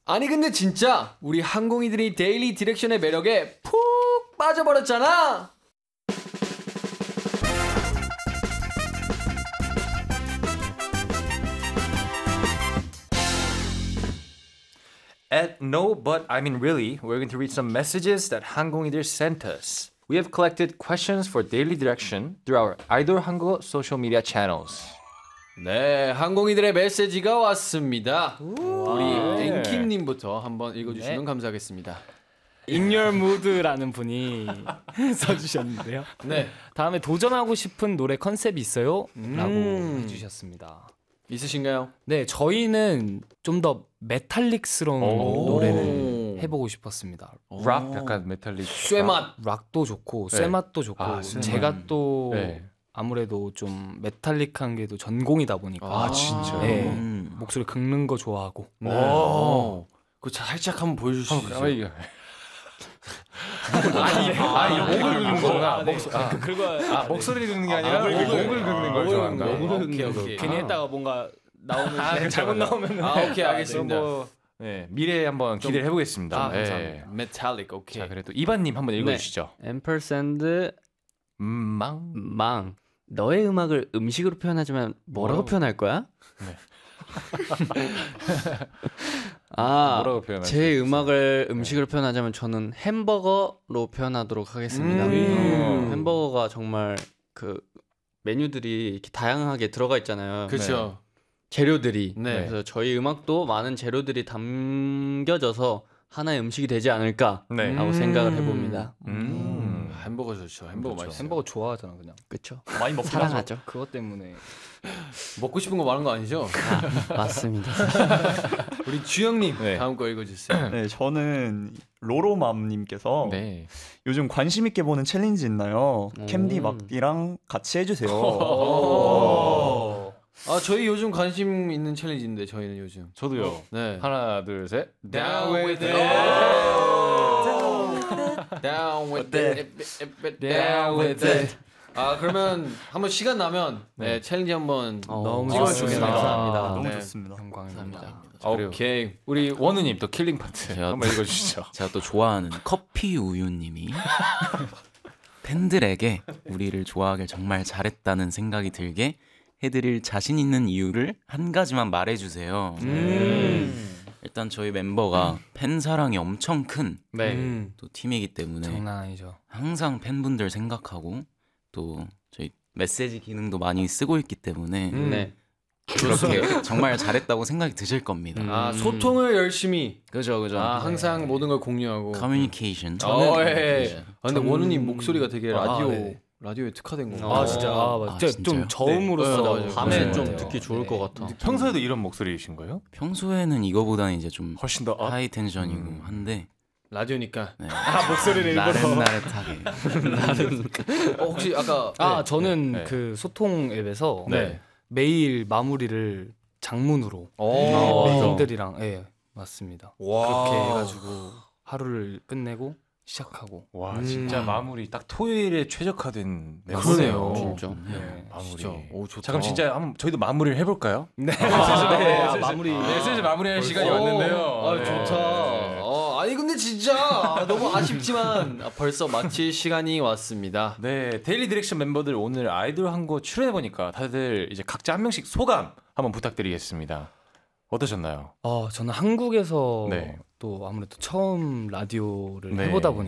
아니 근데 진짜 우리 항공이들이 데일리 디렉션의 매력에 푹 빠져버렸잖아. No, but I mean really, we're going to read some messages that 항공이들 sent us. We have collected questions for daily direction through our Idol 한국어 social media channels. 네, 항공이들의 메시지가 왔습니다. 우리 앵킴님부터 한번 읽어주시면 감사하겠습니다. In Your Mood라는 분이 써주셨는데요. 네, 다음에 도전하고 싶은 노래 컨셉이 있어요? 라고 해주셨습니다. 있으신가요? 네, 저희는 좀 더 메탈릭스러운 노래를 해보고 싶었습니다. 락 약간 메탈릭. 쇠맛. 락도 좋고 네. 쇠맛도 좋고 쇠맛. 제가 또 네. 아무래도 좀 메탈릭한 게 또 전공이다 보니까 아, 진짜? 네, 목소리 긁는 거 좋아하고 네. 그거 살짝 한번 보여줄 수 있어요? 목을 긁는 거구나. 목소리를 긁는 게 아니라 목을 목을 긁는 걸 좋아한다. 오케이. 괜히 했다가 뭔가 나오면 잘못 나오면 오케이, 알겠습니다. 네, 미래에 한번 기대를 해보겠습니다. 감사합니다. 메탈릭, 오케이. 자, 그래도 이반님 한번 읽어주시죠. 앰퍼샌드 망. 망. 너의 음악을 음식으로 표현하자면 뭐라고 표현할 거야? 뭐라고 표현할 수 제 있어요? 음악을 음식으로 표현하자면 저는 햄버거로 표현하도록 하겠습니다. 햄버거가 정말 그 메뉴들이 이렇게 다양하게 들어가 있잖아요. 그렇죠. 재료들이. 네. 그래서 저희 음악도 많은 재료들이 담겨져서 하나의 음식이 되지 않을까 네. 라고 생각을 해봅니다. 햄버거 좋죠. 햄버거 맛있어요. 햄버거 좋아하잖아 그냥. 그쵸? 많이 먹긴 사랑하죠. 그것 때문에 먹고 싶은 거 말한 거 아니죠? 맞습니다. 우리 주영님 네. 다음 거 읽어주세요. 네, 저는 로로맘님께서 네. 요즘 관심 있게 보는 챌린지 있나요? 캔디 막디랑 같이 해주세요. 아, 저희 요즘 관심 있는 챌린지인데 저희는 요즘. 저도요. 네. 하나, 둘, 셋. Down with it. Down with it. Down with it. 아, 그러면 한번 시간 나면 네, 챌린지 한번 너무 찍어주겠습니다. 감사합니다. 너무 네. 좋습니다. 영광입니다. 오케이. 우리 원우님 또 킬링 파트 제가 한번 읽어주시죠. 제가 또 좋아하는 커피 우유님이 팬들에게 우리를 좋아하길 정말 잘했다는 생각이 들게 해드릴 자신 있는 이유를 한 가지만 말해주세요. 일단 저희 멤버가 팬 사랑이 엄청 큰 또 팀이기 때문에 장난 아니죠. 항상 팬분들 생각하고 또 저희 메시지 기능도 많이 쓰고 있기 때문에 네. 그렇게 정말 잘했다고 생각이 드실 겁니다. 아, 소통을 열심히. 그죠. 아, 항상 모든 걸 공유하고. 커뮤니케이션. 예. 아, 근데 원우님 목소리가 되게 라디오에 특화된 거. 아 진짜 맞아. 진짜요? 좀 저음으로서 네, 맞아요. 밤에 네. 좀 네. 듣기 좋을 것 같아. 평소에도 이런 목소리이신 거예요? 평소에는 이거보다는 이제 좀 훨씬 더 하이 텐션이고 한데 라디오니까. 네. 목소리를 나긋나긋하게. 혹시 아까 저는 네. 그 소통 앱에서 네. 매일 마무리를 장문으로 오. 팬들이랑 맞습니다. 와. 그렇게 해가지고 하루를 끝내고 시작하고. 와, 진짜 마무리 딱 토요일에 최적화된 그러네요. 진짜. 마무리. 진짜. 오, 좋다. 자, 그럼 진짜 한번 저희도 마무리를 해볼까요? 네. 마무리. 네, 슬슬 마무리할 시간이 왔는데요. 아, 네. 좋다. 아니 근데 진짜 너무 아쉽지만 벌써 마칠 시간이 왔습니다. 네, 데일리 디렉션 멤버들 오늘 아이돌 한거 출연해보니까 다들 이제 각자 한 명씩 소감 한번 부탁드리겠습니다. 어떠셨나요? 저는 한국에서 네. 또 아무래도 처음 라디오를 네. 해보다 보니